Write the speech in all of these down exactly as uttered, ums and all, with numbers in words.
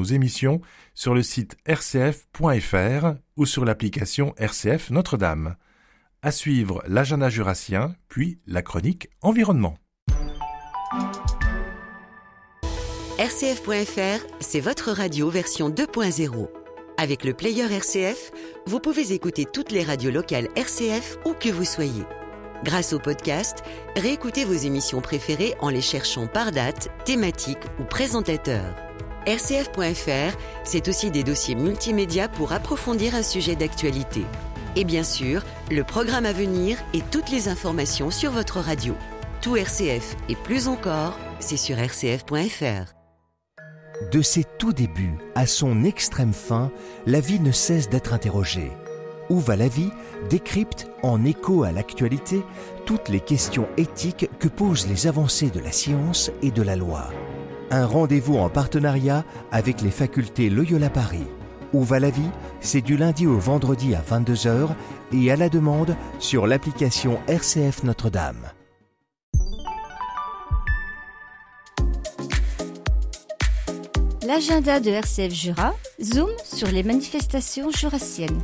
émissions sur le site r c f point f r ou sur l'application R C F Notre-Dame. À suivre l'agenda jurassien, puis la chronique environnement. R C F point F R, c'est votre radio version deux point zéro. Avec le player R C F, vous pouvez écouter toutes les radios locales R C F où que vous soyez. Grâce au podcast, réécoutez vos émissions préférées en les cherchant par date, thématique ou présentateur. R C F point F R, c'est aussi des dossiers multimédia pour approfondir un sujet d'actualité. Et bien sûr, le programme à venir et toutes les informations sur votre radio. Tout R C F et plus encore, c'est sur r c f point f r. De ses tout débuts à son extrême fin, la vie ne cesse d'être interrogée. Où va la vie décrypte, en écho à l'actualité, toutes les questions éthiques que posent les avancées de la science et de la loi. Un rendez-vous en partenariat avec les facultés Loyola Paris. Où va la vie? C'est du lundi au vendredi à vingt-deux heures et à la demande sur l'application R C F Notre-Dame. L'agenda de R C F Jura zoom sur les manifestations jurassiennes.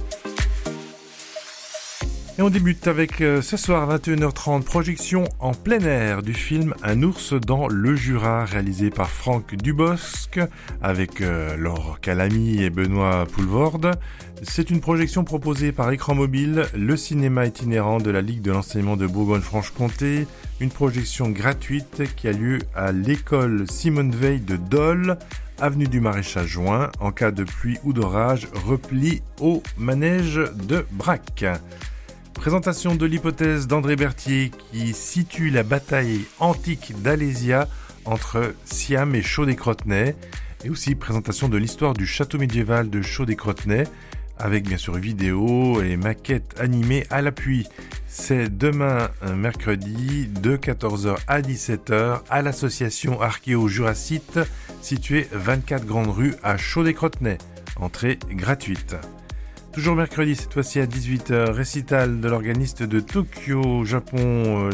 Et on débute avec euh, ce soir vingt et une heures trente, projection en plein air du film Un ours dans le Jura, réalisé par Franck Dubosc avec euh, Laure Calamy et Benoît Poulvorde. C'est une projection proposée par Écran Mobile, le cinéma itinérant de la Ligue de l'enseignement de Bourgogne-Franche-Comté. Une projection gratuite qui a lieu à l'école Simone Veil de Dole, avenue du Maréchal Juin. En cas de pluie ou d'orage, repli au manège de Braque. Présentation de l'hypothèse d'André Berthier qui situe la bataille antique d'Alésia entre Siam et Chaudet-Crotenay. Et aussi présentation de l'histoire du château médiéval de Chaudet-Crotenay avec bien sûr vidéo et maquettes animées à l'appui. C'est demain, mercredi, de quatorze heures à dix-sept heures à l'association Archéo-Jurassite située vingt-quatre Grande Rue à Chaudet-Crotenay. Entrée gratuite. Toujours mercredi, cette fois-ci à dix-huit heures, récital de l'organiste de Tokyo, Japon,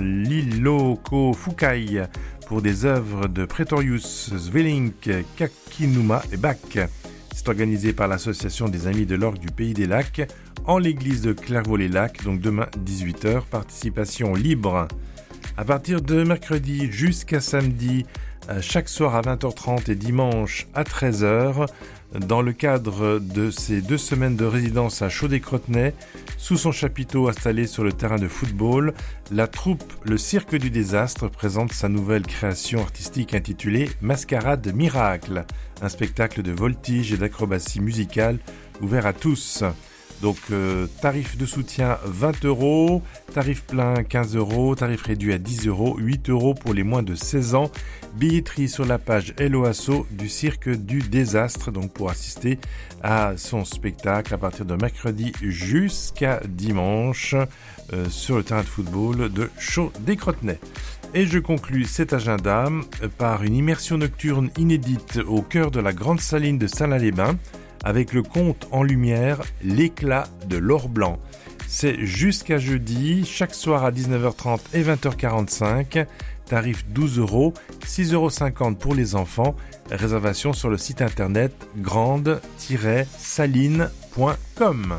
Liloko Fukai, pour des œuvres de Praetorius, Svelink, Kakinuma et Bach. C'est organisé par l'association des Amis de l'Orgue du Pays des Lacs, en l'église de Clairvaux-les-Lacs, donc demain dix-huit heures, participation libre. À partir de mercredi jusqu'à samedi, chaque soir à vingt heures trente et dimanche à treize heures, dans le cadre de ces deux semaines de résidence à Chaudet-Crotenay, sous son chapiteau installé sur le terrain de football, la troupe Le Cirque du Désastre présente sa nouvelle création artistique intitulée Mascarade Miracle, un spectacle de voltige et d'acrobatie musicale ouvert à tous. Donc euh, tarif de soutien vingt euros, tarif plein quinze euros, tarif réduit à dix euros, huit euros pour les moins de seize ans. Billetterie sur la page Hello Asso du Cirque du Désastre, donc pour assister à son spectacle à partir de mercredi jusqu'à dimanche euh, sur le terrain de football de Chaudet-Crotenay. Et je conclus cet agenda par une immersion nocturne inédite au cœur de la Grande Saline de Saint-Lin-les-Bains, avec le conte en lumière L'éclat de l'or blanc. C'est jusqu'à jeudi, chaque soir à dix-neuf heures trente et vingt heures quarante-cinq, tarif douze euros, six euros cinquante pour les enfants, réservation sur le site internet grande tiret saline point com.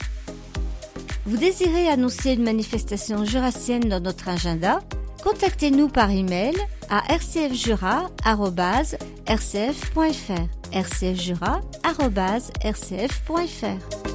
Vous désirez annoncer une manifestation jurassienne dans notre agenda? Contactez-nous par email à r c f jura arobase r c f point f r r c f jura arobase r c f point f r.